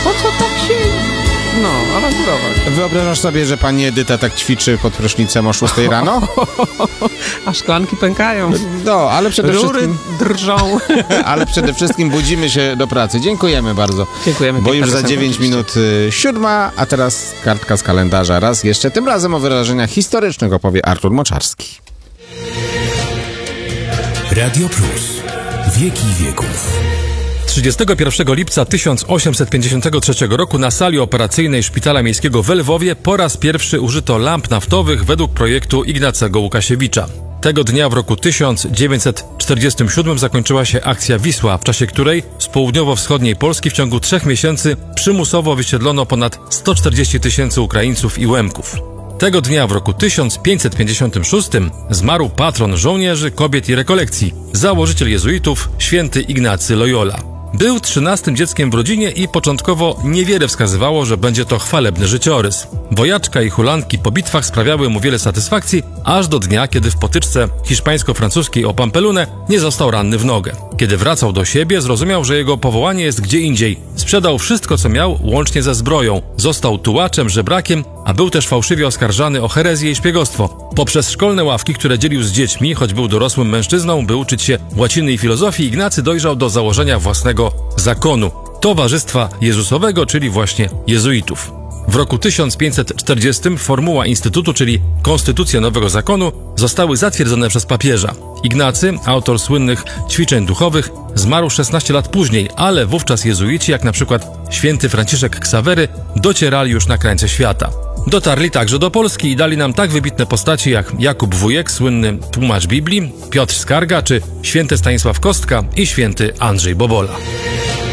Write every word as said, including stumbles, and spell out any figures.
Po co tak się... No, awanturować. Wyobrażasz sobie, że pani Edyta tak ćwiczy pod prysznicem o szóstej rano? A szklanki pękają. No, ale przede Rury wszystkim... drżą. Ale przede wszystkim budzimy się do pracy. Dziękujemy bardzo. Dziękujemy. Bo już za piosenka, dziewięć minut y, siódma, a teraz kartka z kalendarza. Raz jeszcze, tym razem o wydarzeniach historycznych opowie Artur Moczarski. Radio Plus. Wieki wieków. trzydziestego pierwszego lipca tysiąc osiemset pięćdziesiątego trzeciego roku na sali operacyjnej Szpitala Miejskiego w Lwowie po raz pierwszy użyto lamp naftowych według projektu Ignacego Łukasiewicza. Tego dnia w roku tysiąc dziewięćset czterdziestym siódmym zakończyła się akcja Wisła, w czasie której z południowo-wschodniej Polski w ciągu trzech miesięcy przymusowo wysiedlono ponad sto czterdzieści tysięcy Ukraińców i Łemków. Tego dnia w roku tysiąc pięćset pięćdziesiątym szóstym zmarł patron żołnierzy, kobiet i rekolekcji, założyciel jezuitów, święty Ignacy Loyola. Był trzynastym dzieckiem w rodzinie i początkowo niewiele wskazywało, że będzie to chwalebny życiorys. Wojaczka i hulanki po bitwach sprawiały mu wiele satysfakcji, aż do dnia, kiedy w potyczce hiszpańsko-francuskiej o Pampelunę nie został ranny w nogę. Kiedy wracał do siebie, zrozumiał, że jego powołanie jest gdzie indziej. Sprzedał wszystko, co miał, łącznie ze zbroją. Został tułaczem, żebrakiem, a był też fałszywie oskarżany o herezję i szpiegostwo. Poprzez szkolne ławki, które dzielił z dziećmi, choć był dorosłym mężczyzną, by uczyć się łaciny i filozofii, Ignacy dojrzał do założenia własnego zakonu, Towarzystwa Jezusowego, czyli właśnie jezuitów. W roku tysiąc pięćset czterdziestym formuła Instytutu, czyli Konstytucja Nowego Zakonu, zostały zatwierdzone przez papieża. Ignacy, autor słynnych ćwiczeń duchowych, zmarł szesnaście lat później, ale wówczas jezuici, jak na przykład święty Franciszek Ksawery, docierali już na krańce świata. Dotarli także do Polski i dali nam tak wybitne postaci jak Jakub Wujek, słynny tłumacz Biblii, Piotr Skarga czy święty Stanisław Kostka i święty Andrzej Bobola.